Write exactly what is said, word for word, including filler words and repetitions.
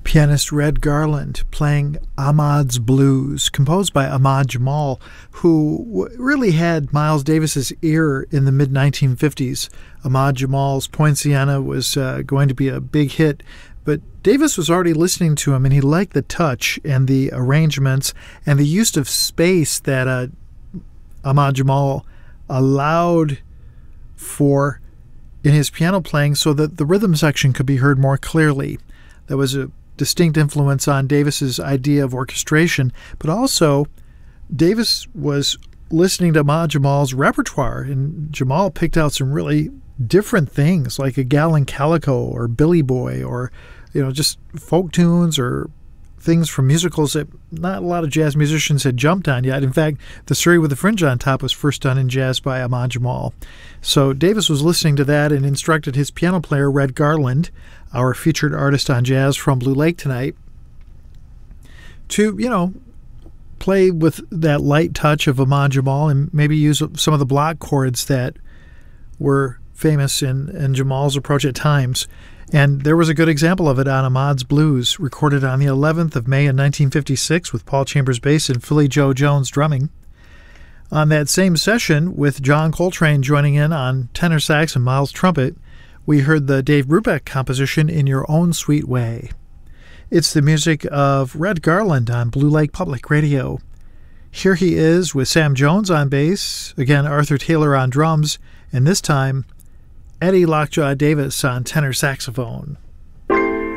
pianist Red Garland playing Ahmad's Blues, composed by Ahmad Jamal, who w- really had Miles Davis's ear in the mid nineteen fifties. Ahmad Jamal's Poinciana was uh, going to be a big hit, but Davis was already listening to him, and he liked the touch and the arrangements and the use of space that uh, Ahmad Jamal allowed for in his piano playing so that the rhythm section could be heard more clearly. That was a distinct influence on Davis's idea of orchestration, but also Davis was listening to Ahmad Jamal's repertoire, and Jamal picked out some really different things like A Gal in Calico or Billy Boy, or you know, just folk tunes or things from musicals that not a lot of jazz musicians had jumped on yet. In fact, The Surrey with the Fringe on Top was first done in jazz by Ahmad Jamal. So Davis was listening to that and instructed his piano player, Red Garland, our featured artist on Jazz from Blue Lake tonight, to, you know, play with that light touch of Ahmad Jamal and maybe use some of the block chords that were famous in, in Jamal's approach at times. And there was a good example of it on Ahmad's Blues, recorded on the eleventh of May in nineteen fifty-six with Paul Chambers bass and Philly Joe Jones drumming. On that same session, with John Coltrane joining in on tenor sax and Miles trumpet, we heard the Dave Brubeck composition In Your Own Sweet Way. It's the music of Red Garland on Blue Lake Public Radio. Here he is with Sam Jones on bass, again Arthur Taylor on drums, and this time Eddie Lockjaw Davis on tenor saxophone.